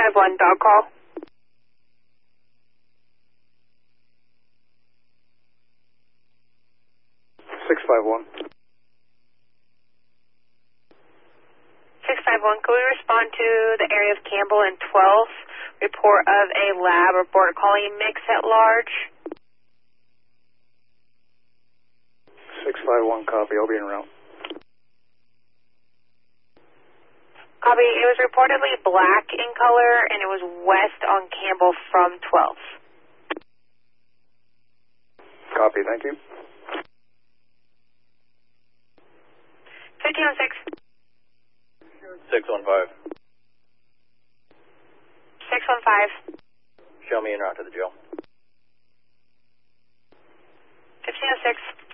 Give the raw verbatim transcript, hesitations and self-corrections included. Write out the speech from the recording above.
five one, dog call. six five one. six five one, can we respond to the area of Campbell and twelve? Report of a lab or border collie mix at large. six five one, copy. I'll be en route. Copy. It was reportedly black in color, and it was west on Campbell from twelve. Copy. Thank you. fifteen oh six. six one five. six one five. Show me en route to the jail. fifteen oh six.